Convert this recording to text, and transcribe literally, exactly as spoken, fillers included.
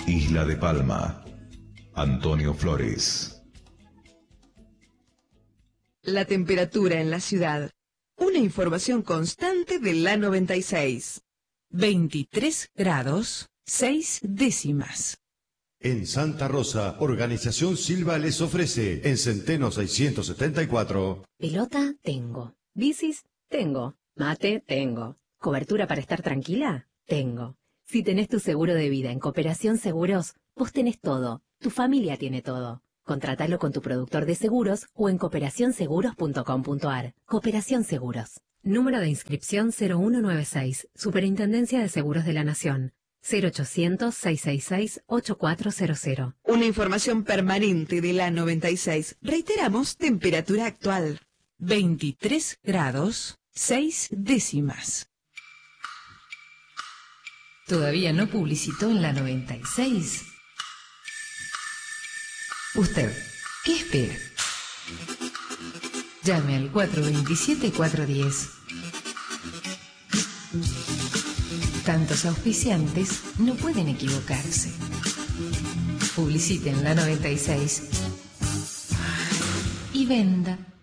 Isla de Palma. Antonio Flores. La temperatura en la ciudad. Una información constante de la noventa y seis. veintitrés grados, seis décimas. En Santa Rosa, Organización Silva les ofrece en Centeno seiscientos setenta y cuatro. Pelota, tengo. Bicis, tengo. Mate, tengo. ¿Cobertura para estar tranquila? Tengo. Si tenés tu seguro de vida en Cooperación Seguros, vos tenés todo. Tu familia tiene todo. Contratalo con tu productor de seguros o en cooperación seguros punto com punto ar. Cooperación Seguros. Número de inscripción cero uno nueve seis. Superintendencia de Seguros de la Nación. cero ochocientos, seiscientos sesenta y seis, ochenta y cuatro cero cero. Una información permanente de la noventa y seis. Reiteramos, temperatura actual. veintitrés grados, seis décimas. ¿Todavía no publicitó en la noventa y seis? Usted, ¿qué espera? Llame al cuatro veintisiete, cuatro diez. Tantos auspiciantes no pueden equivocarse. Publicite en la noventa y seis y venda.